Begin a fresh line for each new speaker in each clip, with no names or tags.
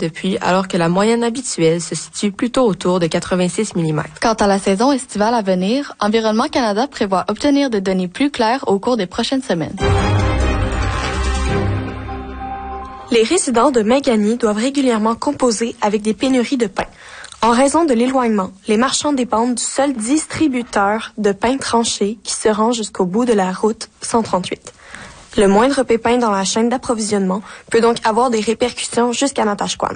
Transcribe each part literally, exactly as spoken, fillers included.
de pluie alors que la moyenne habituelle se situe plutôt autour de quatre-vingt-six millimètres.
Quant à la saison estivale à venir, Environnement Canada prévoit obtenir des données plus claires au cours des prochaines semaines.
Les résidents de Magani doivent régulièrement composer avec des pénuries de pain. En raison de l'éloignement, les marchands dépendent du seul distributeur de pain tranché qui se rend jusqu'au bout de la route cent trente-huit. Le moindre pépin dans la chaîne d'approvisionnement peut donc avoir des répercussions jusqu'à Natashquan.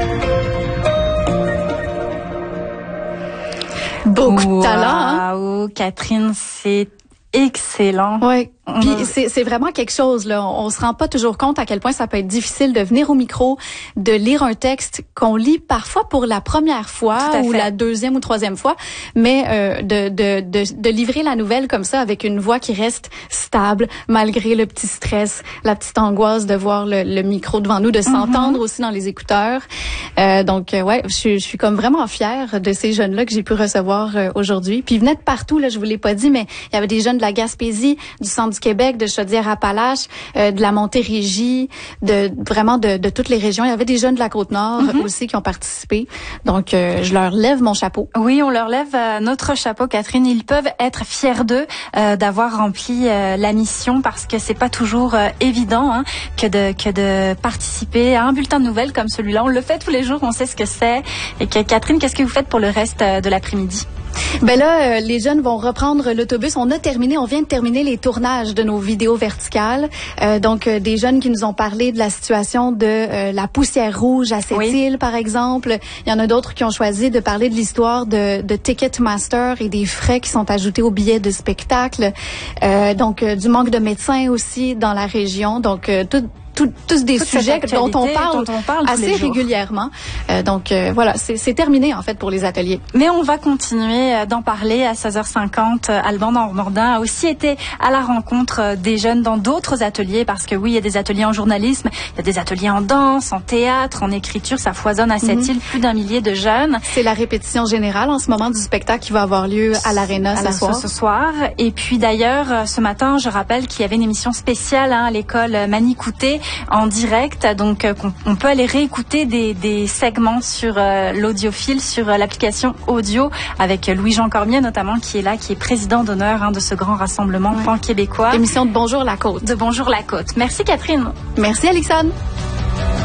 Beaucoup de talent, hein? Catherine, c'est excellent.
Oui. Puis c'est, c'est vraiment quelque chose, là. On, on se rend pas toujours compte à quel point ça peut être difficile de venir au micro, de lire un texte qu'on lit parfois pour la première fois ou la deuxième ou troisième fois, mais euh, de, de, de, de livrer la nouvelle comme ça avec une voix qui reste stable malgré le petit stress, la petite angoisse de voir le, le micro devant nous, de s'entendre mm-hmm. aussi dans les écouteurs. Euh, donc, euh, ouais, je, je suis comme vraiment fière de ces jeunes-là que j'ai pu recevoir euh, aujourd'hui. Puis ils venaient de partout, là, je vous l'ai pas dit, mais il y avait des jeunes de la Gaspésie, du centre du Québec, de Chaudière-Appalaches, euh, de la Montérégie, de vraiment de, de toutes les régions. Il y avait des jeunes de la Côte-Nord mm-hmm. aussi qui ont participé. Donc, euh, je leur lève mon chapeau.
Oui, on leur lève euh, notre chapeau, Catherine. Ils peuvent être fiers d'eux euh, d'avoir rempli euh, la mission parce que c'est pas toujours euh, évident hein, que de que de participer à un bulletin de nouvelles comme celui-là. On le fait tous les jours, on sait ce que c'est. Et que Catherine, qu'est-ce que vous faites pour le reste euh, de l'après-midi?
Ben là, euh, les jeunes vont reprendre l'autobus. On a terminé, on vient de terminer les tournages de nos vidéos verticales. Euh, donc, euh, des jeunes qui nous ont parlé de la situation de euh, la poussière rouge à cette oui. île, par exemple. Il y en a d'autres qui ont choisi de parler de l'histoire de, de Ticketmaster et des frais qui sont ajoutés aux billets de spectacle. Euh, donc, euh, du manque de médecins aussi dans la région. Donc, euh, tout Tout, tous des
Toute
sujets dont on parle,
dont on parle
assez régulièrement. Euh, donc euh, voilà, c'est, c'est terminé en fait pour les ateliers.
Mais on va continuer d'en parler à seize heures cinquante. Alban Normandin a aussi été à la rencontre des jeunes dans d'autres ateliers parce que oui, il y a des ateliers en journalisme, il y a des ateliers en danse, en théâtre, en écriture. Ça foisonne à cette mm-hmm. île, plus d'un millier de jeunes.
C'est la répétition générale en ce moment du spectacle qui va avoir lieu à l'Arena ce soir.
Ce soir. Et puis d'ailleurs, ce matin, je rappelle qu'il y avait une émission spéciale hein, à l'école Manicouté en direct, donc euh, on peut aller réécouter des, des segments sur euh, l'audiophile, sur euh, l'application audio, avec Louis-Jean Cormier notamment, qui est là, qui est président d'honneur hein, de ce grand rassemblement ouais. pan-québécois.
Émission de Bonjour la Côte.
De Bonjour la Côte. Merci Catherine.
Merci Alexandre.